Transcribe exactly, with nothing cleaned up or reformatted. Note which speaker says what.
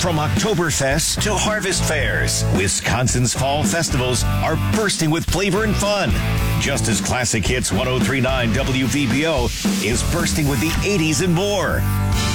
Speaker 1: From Oktoberfest to Harvest Fairs, Wisconsin's fall festivals are bursting with flavor and fun. Just as Classic Hits one oh three point nine W V B O is bursting with the eighties and more.